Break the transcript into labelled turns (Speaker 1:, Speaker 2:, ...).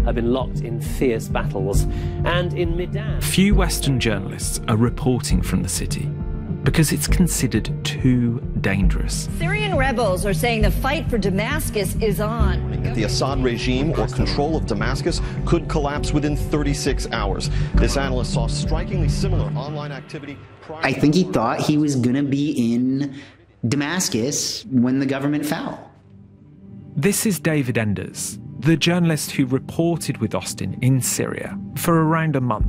Speaker 1: have been locked in fierce battles. And in Medan...
Speaker 2: Few Western journalists are reporting from the city because it's considered too dangerous.
Speaker 3: Syrian rebels are saying the fight for Damascus is on.
Speaker 4: The Assad regime or control of Damascus could collapse within 36 hours. This analyst saw strikingly similar online activity.
Speaker 5: I think he thought he was going to be in Damascus when the government fell.
Speaker 2: This is David Enders, the journalist who reported with Austin in Syria for around a month.